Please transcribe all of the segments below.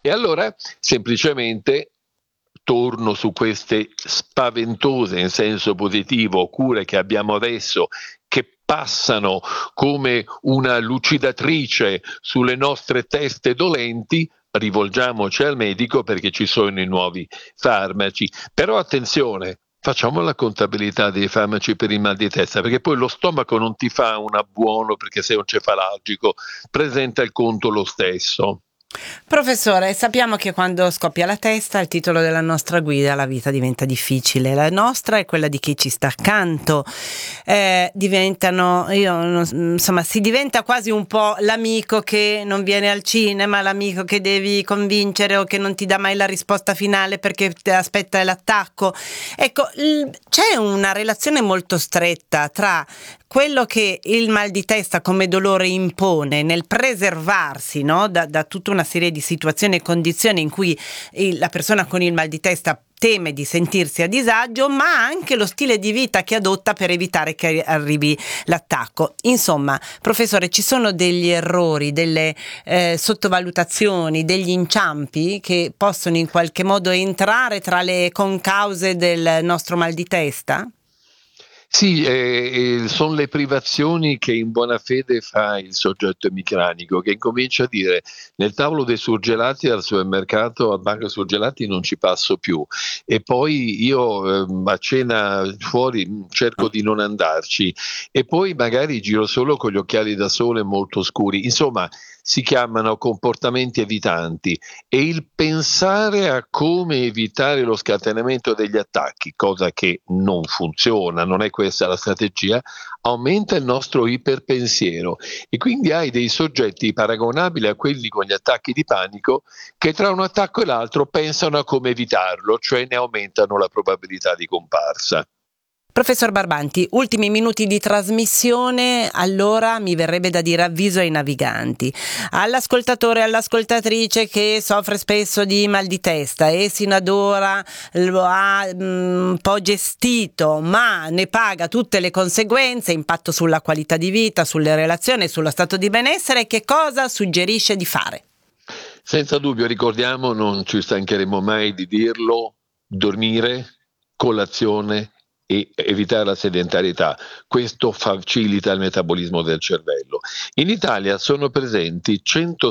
E allora semplicemente torno su queste spaventose, in senso positivo, cure che abbiamo adesso, che passano come una lucidatrice sulle nostre teste dolenti. Rivolgiamoci al medico perché ci sono i nuovi farmaci. Però attenzione, facciamo la contabilità dei farmaci per il mal di testa, perché poi lo stomaco non ti fa un abbuono perché sei un cefalalgico, presenta il conto lo stesso. Professore, sappiamo che quando scoppia la testa, il titolo della nostra guida, la vita diventa difficile. La nostra e quella di chi ci sta accanto si diventa quasi un po' l'amico che non viene al cinema, l'amico che devi convincere o che non ti dà mai la risposta finale perché ti aspetta l'attacco. Ecco, c'è una relazione molto stretta tra quello che il mal di testa come dolore impone nel preservarsi, no? da tutta una serie di situazioni e condizioni in cui la persona con il mal di testa teme di sentirsi a disagio, ma anche lo stile di vita che adotta per evitare che arrivi l'attacco. Insomma, professore, ci sono degli errori, delle sottovalutazioni, degli inciampi che possono in qualche modo entrare tra le concause del nostro mal di testa? Sì, sono le privazioni che in buona fede fa il soggetto emicranico, che incomincia a dire: nel tavolo dei surgelati al supermercato, al banco surgelati non ci passo più, e poi io a cena fuori cerco di non andarci, e poi magari giro solo con gli occhiali da sole molto scuri. Insomma, si chiamano comportamenti evitanti, e il pensare a come evitare lo scatenamento degli attacchi, cosa che non funziona, non è questa la strategia, aumenta il nostro iperpensiero, e quindi hai dei soggetti paragonabili a quelli con gli attacchi di panico che tra un attacco e l'altro pensano a come evitarlo, cioè ne aumentano la probabilità di comparsa. Professor Barbanti, ultimi minuti di trasmissione, allora mi verrebbe da dire avviso ai naviganti, all'ascoltatore e all'ascoltatrice che soffre spesso di mal di testa e sino ad ora lo ha un po' gestito, ma ne paga tutte le conseguenze, impatto sulla qualità di vita, sulle relazioni, sullo stato di benessere. Che cosa suggerisce di fare? Senza dubbio, ricordiamo, non ci stancheremo mai di dirlo: dormire, colazione e evitare la sedentarietà. Questo facilita il metabolismo del cervello. In Italia sono presenti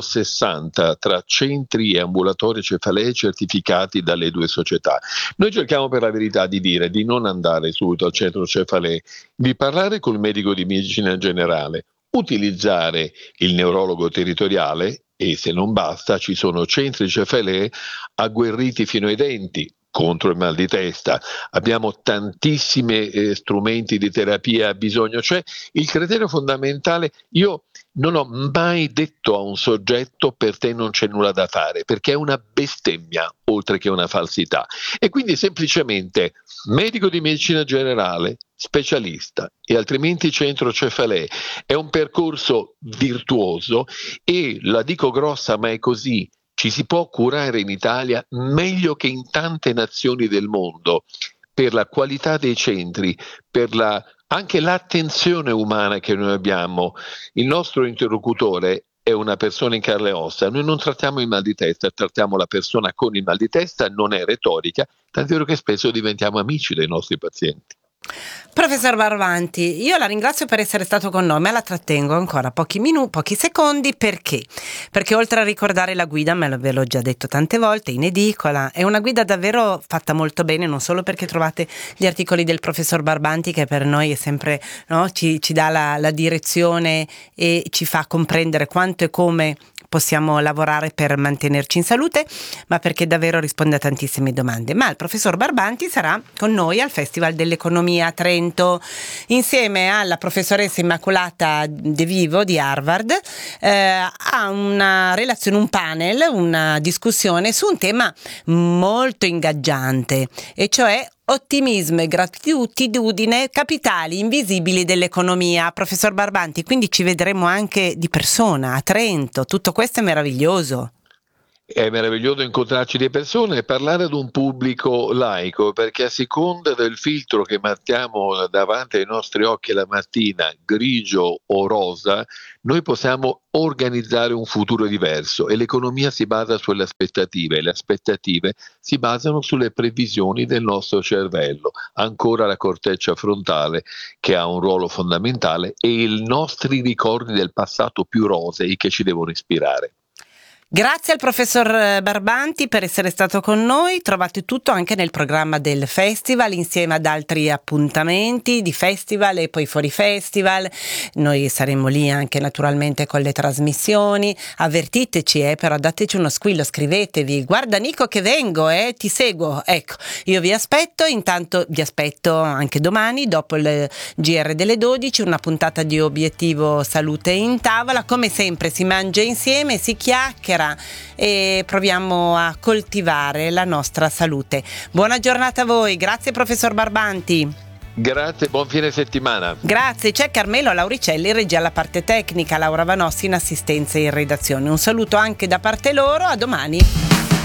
160 tra centri e ambulatori cefalei certificati dalle due società. Noi cerchiamo per la verità di dire di non andare subito al centro cefalei, di parlare col medico di medicina generale, utilizzare il neurologo territoriale, e se non basta ci sono centri cefalei agguerriti fino ai denti contro il mal di testa. Abbiamo tantissimi strumenti di terapia a bisogno, cioè il criterio fondamentale: io non ho mai detto a un soggetto per te non c'è nulla da fare, perché è una bestemmia oltre che una falsità. E quindi semplicemente medico di medicina generale, specialista, e altrimenti centro cefalei. È un percorso virtuoso, e la dico grossa ma è così: ci si può curare in Italia meglio che in tante nazioni del mondo, per la qualità dei centri, per anche l'attenzione umana che noi abbiamo. Il nostro interlocutore è una persona in carne e ossa. Noi non trattiamo il mal di testa, trattiamo la persona con il mal di testa, non è retorica, tant'è vero che spesso diventiamo amici dei nostri pazienti. Professor Barbanti, io la ringrazio per essere stato con noi, ma la trattengo ancora pochi secondi, perché? Perché oltre a ricordare la guida, ve l'ho già detto tante volte, in edicola, è una guida davvero fatta molto bene, non solo perché trovate gli articoli del professor Barbanti, che per noi è sempre, no, ci dà la direzione e ci fa comprendere quanto e come possiamo lavorare per mantenerci in salute, ma perché davvero risponde a tantissime domande. Ma il professor Barbanti sarà con noi al Festival dell'Economia a Trento, insieme alla professoressa Immacolata De Vivo di Harvard, ha una relazione, un panel, una discussione su un tema molto ingaggiante, e cioè ottimismo e gratitudine, capitali invisibili dell'economia. Professor Barbanti, quindi ci vedremo anche di persona a Trento. Tutto questo è meraviglioso. È meraviglioso incontrarci di persone e parlare ad un pubblico laico, perché a seconda del filtro che mettiamo davanti ai nostri occhi la mattina, grigio o rosa, noi possiamo organizzare un futuro diverso e l'economia si basa sulle aspettative e le aspettative si basano sulle previsioni del nostro cervello. Ancora la corteccia frontale che ha un ruolo fondamentale e i nostri ricordi del passato più rosei che ci devono ispirare. Grazie al professor Barbanti per essere stato con noi. Trovate tutto anche nel programma del festival insieme ad altri appuntamenti di festival e poi fuori festival. Noi saremo lì anche naturalmente con le trasmissioni. Avvertiteci, però dateci uno squillo, scrivetevi: guarda Nico che vengo, ti seguo. Ecco, io vi aspetto. Intanto vi aspetto anche domani dopo il GR delle 12, una puntata di Obiettivo Salute in Tavola. Come sempre si mangia insieme, si chiacchiera e proviamo a coltivare la nostra salute. Buona giornata a voi, grazie professor Barbanti. Grazie, buon fine settimana. Grazie, c'è Carmelo Lauricelli, regia alla parte tecnica, Laura Vanossi in assistenza e in redazione. Un saluto anche da parte loro, a domani.